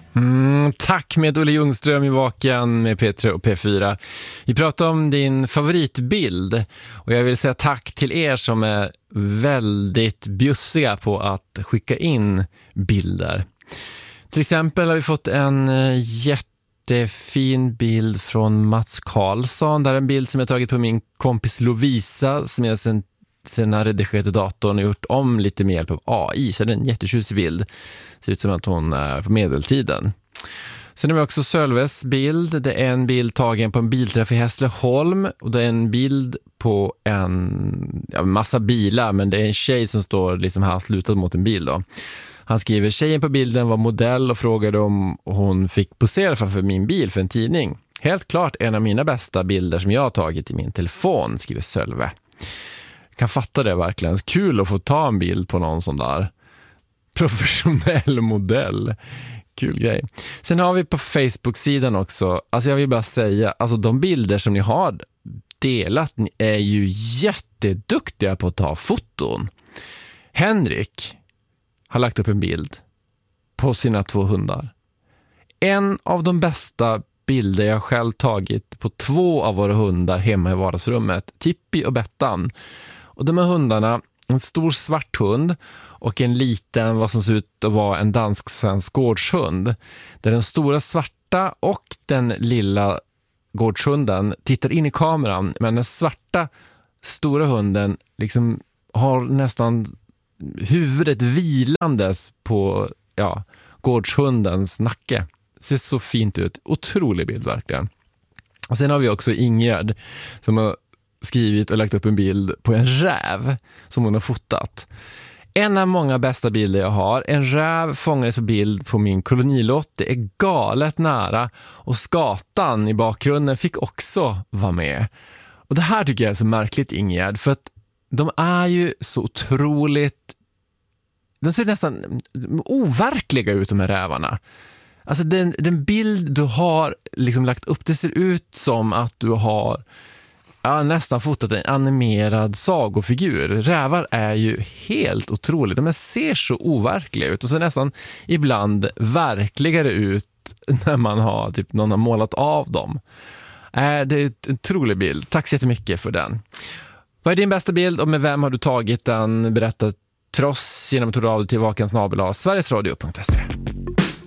Tack med Olle Ljungström i Vaken med P3 och P4. Vi pratar om din favoritbild och jag vill säga tack till er som är väldigt bjussiga på att skicka in bilder. Till exempel har vi fått en jättefin bild från Mats Karlsson. Där är en bild som jag tagit på min kompis Lovisa som jag sen har redigerat i datorn och gjort om lite med hjälp av AI. Så det är en jättetjusig bild. Ser ut som att hon är på medeltiden. Sen har vi också Sölves bild. Det är en bild tagen på en bilträff i Hässleholm. Och det är en bild på en massa bilar. Men det är en tjej som står liksom halslutad mot en bil då. Han skriver, tjejen på bilden var modell och frågade om hon fick posera framför min bil för en tidning. Helt klart en av mina bästa bilder som jag har tagit i min telefon, skriver Sölve. Jag kan fatta det verkligen. Kul att få ta en bild på någon sån där professionell modell. Kul grej. Sen har vi på Facebook-sidan också, alltså jag vill bara säga, alltså de bilder som ni har delat, ni är ju jätteduktiga på att ta foton. Henrik har lagt upp en bild på sina 2 hundar. En av de bästa bilder jag själv tagit på 2 av våra hundar hemma i vardagsrummet, Tippi och Bettan. Och de här hundarna, en stor svart hund och en liten, vad som ser ut att vara en dansk-svensk gårdshund. Där den stora svarta och den lilla gårdshunden tittar in i kameran, men den svarta stora hunden liksom har nästan huvudet vilandes på gårdshundens nacke. Ser så fint ut. Otrolig bild verkligen. Och sen har vi också Ingerd som har skrivit och lagt upp en bild på en räv som hon har fotat. En av många bästa bilder jag har. En räv fångades på bild på min kolonilott. Det är galet nära. Och skatan i bakgrunden fick också vara med. Och det här tycker jag är så märkligt, Ingerd. För att de är ju så otroligt... De ser nästan overkliga ut, de här rävarna. Alltså den bild du har liksom lagt upp, det ser ut som att du har nästan fotat en animerad sagofigur. Rävar är ju helt otroligt. De ser så overkliga ut och så nästan ibland verkligare ut när man har typ någon har målat av dem. Det är en otrolig bild. Tack så jättemycket för den. Vad är din bästa bild och med vem har du tagit den? Berätta för oss genom att höra av dig till vakensnabel@sverigesradio.se.